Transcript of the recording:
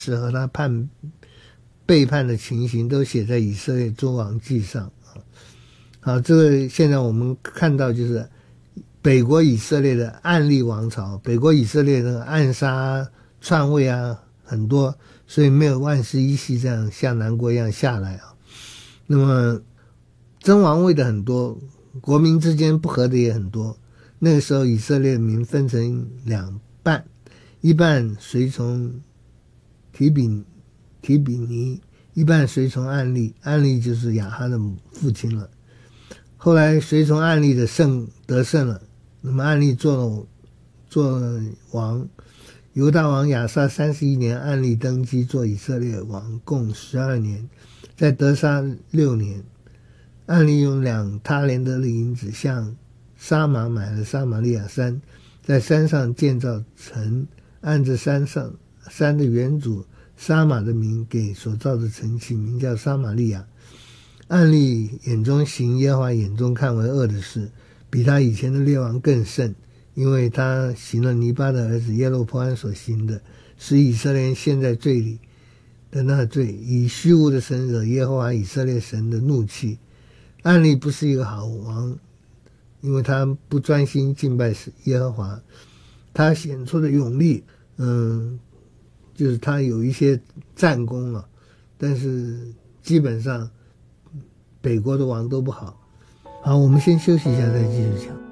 是和他背叛的情形都写在以色列诸王记上啊。好，这个现在我们看到就是北国以色列的暗利王朝，北国以色列的暗杀篡位啊很多，所以没有万世一系这样像南国一样下来啊。那么争王位的很多，国民之间不和的也很多。那个时候以色列民分成两半，一半随从提比尼，一半随从暗利，暗利就是亚哈的父亲了。后来随从暗利的得胜了，那么暗利做王。犹大王亚撒31年，暗利登基做以色列王，共12年。在得杀6年，暗利用2他连得的银子向沙玛买了撒玛利亚山，在山上建造城，按着山的原主沙玛的名给所造的城起名叫撒玛利亚。暗利眼中行耶和华眼中看为恶的事，比他以前的列王更甚，因为他行了尼巴的儿子耶罗波安所行的，使以色列人陷在罪里的那罪，以虚无的神惹耶和华以色列神的怒气。暗利不是一个好王，因为他不专心敬拜耶和华。他显出的勇力，就是他有一些战功了，但是基本上北国的王都不好。好，我们先休息一下再继续讲。